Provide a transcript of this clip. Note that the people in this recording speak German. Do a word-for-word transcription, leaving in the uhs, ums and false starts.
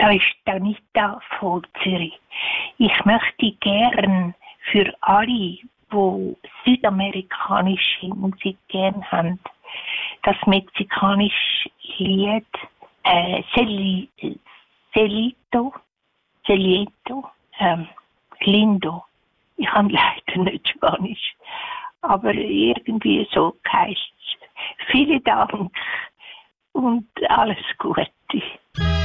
Da ist Anita von Zürich. Ich möchte gern für alle, die südamerikanische Musik gern haben, das mexikanische Lied äh, Celi, Celito, Celito, ähm, Lindo. Ich kann leider nicht Spanisch, aber irgendwie so heisst es. Vielen Dank und alles Gute.